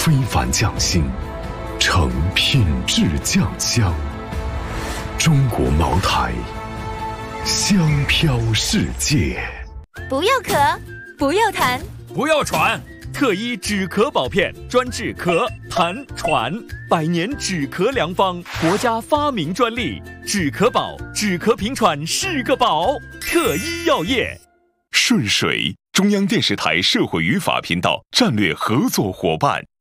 非凡匠心，成品质酱香。中国茅台，香飘世界。 不要咳，不要痰， 不要喘。特医止咳宝片，专治咳、痰、喘，100年止咳良方，国家发明专利。止咳宝，止咳平喘是个宝。特医药业。 顺水，中央电视台社会与法频道战略合作伙伴。